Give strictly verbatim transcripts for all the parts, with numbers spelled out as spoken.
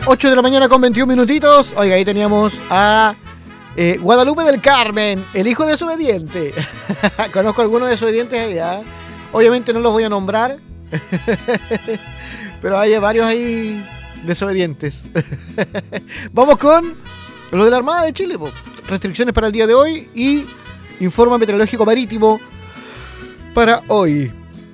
ocho de la mañana con veintiún minutitos. Oiga, ahí teníamos a eh, Guadalupe del Carmen, el hijo desobediente. Conozco algunos desobedientes allá. Obviamente no los voy a nombrar. Pero hay varios ahí desobedientes. Vamos con lo de la Armada de Chile. Po. Restricciones para el día de hoy y informe meteorológico marítimo para hoy.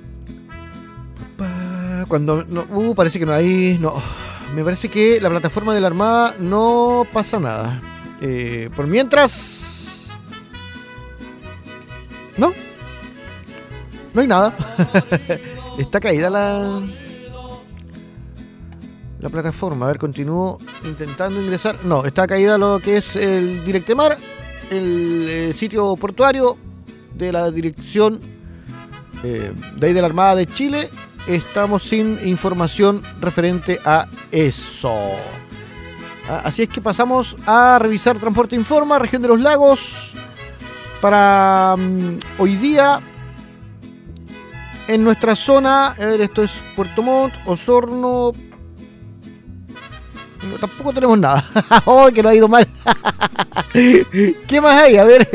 Cuando no, uh, parece que no hay. No, me parece que la plataforma de la Armada no pasa nada. Eh, por mientras. No. No hay nada. Está caída la. La plataforma. A ver, continúo intentando ingresar. No, está caída lo que es el Directemar, el, el sitio portuario de la dirección eh, de ahí de la Armada de Chile. Estamos sin información referente a eso. Así es que pasamos a revisar Transporte Informa, región de los lagos. Para um, hoy día, en nuestra zona, a ver, esto es Puerto Montt, Osorno. No, tampoco tenemos nada. ¡Oh, que no ha ido mal! ¿Qué más hay? A ver.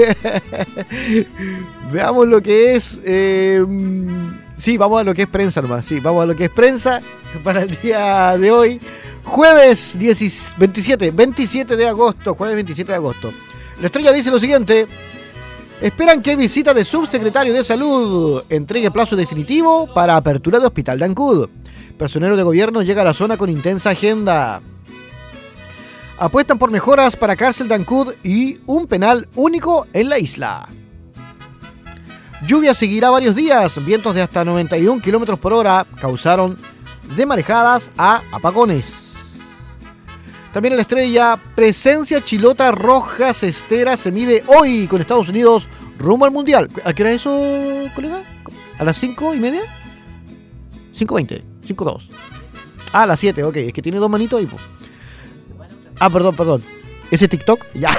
Veamos lo que es. Eh, sí, vamos a lo que es prensa nomás. Sí, vamos a lo que es prensa para el día de hoy. Jueves veintisiete, veintisiete de agosto. Jueves veintisiete de agosto. La Estrella dice lo siguiente. Esperan que visita de subsecretario de Salud entregue plazo definitivo para apertura de Hospital de Ancud. Personero de gobierno llega a la zona con intensa agenda. Apuestan por mejoras para cárcel de Ancud y un penal único en la isla. Lluvia seguirá varios días. Vientos de hasta noventa y un kilómetros por hora causaron de marejadas a apagones. También en La Estrella, presencia chilota roja cestera se mide hoy con Estados Unidos rumbo al Mundial. ¿A qué hora es eso, colega? ¿A las cinco y media? cinco veinte, cinco dos. Ah, a las siete, ok. Es que tiene dos manitos ahí, po. Ah, perdón, perdón. ¿Ese TikTok? Ya.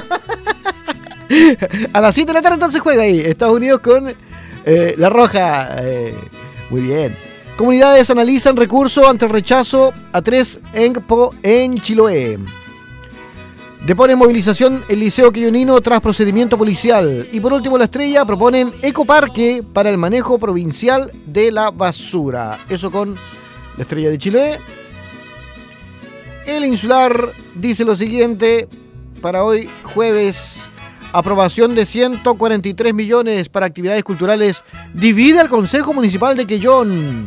A las siete de la tarde entonces juega ahí. Estados Unidos con eh, la roja. Eh, muy bien. Comunidades analizan recurso ante el rechazo a tres ENCPO en Chiloé. Deponen movilización el Liceo Quillonino tras procedimiento policial. Y por último, La Estrella proponen ecoparque para el manejo provincial de la basura. Eso con La Estrella de Chile. El Insular dice lo siguiente para hoy jueves. Aprobación de ciento cuarenta y tres millones para actividades culturales. Divide al Consejo Municipal de Quellón.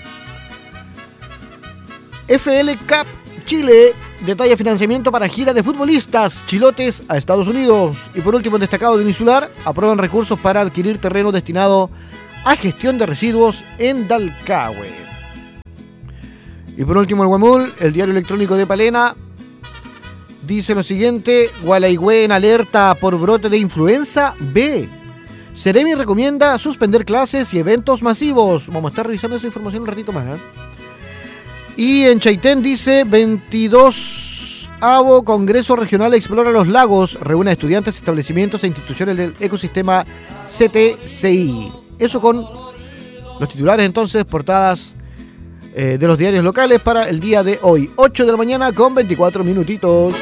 F L Cup Chile detalla financiamiento para gira de futbolistas chilotes a Estados Unidos. Y por último, en destacado del Insular, aprueban recursos para adquirir terreno destinado a gestión de residuos en Dalcahue. Y por último, el Guamul, el diario electrónico de Palena, dice lo siguiente. Gualaigüe en alerta por brote de influenza B. Seremi recomienda suspender clases y eventos masivos. Vamos a estar revisando esa información un ratito más, ¿eh? Y en Chaitén dice veintidosavo Congreso Regional Explora los Lagos. Reúne a estudiantes, establecimientos e instituciones del ecosistema C T C I. Eso con los titulares entonces, portadas eh, de los diarios locales para el día de hoy. ocho de la mañana con veinticuatro minutitos.